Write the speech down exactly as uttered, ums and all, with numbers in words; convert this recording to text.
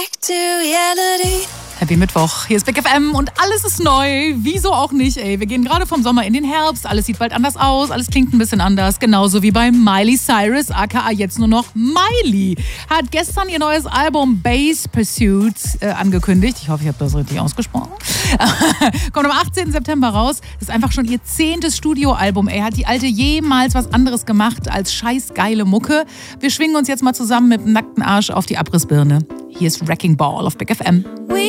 Happy Mittwoch, hier ist Big F M und alles ist neu. Wieso auch nicht, ey. Wir gehen gerade vom Sommer in den Herbst, alles sieht bald anders aus, alles klingt ein bisschen anders. Genauso wie bei Miley Cyrus, aka jetzt nur noch Miley. Hat gestern ihr neues Album Bass Pursuit äh, angekündigt. Ich hoffe, ich habe das richtig ausgesprochen. Kommt am achtzehnten September raus. Das ist einfach schon ihr zehntes Studioalbum, ey. Hat die Alte jemals was anderes gemacht als scheiß geile Mucke? Wir schwingen uns jetzt mal zusammen mit dem nackten Arsch auf die Abrissbirne. Hier ist Wrecking Ball auf Big F M.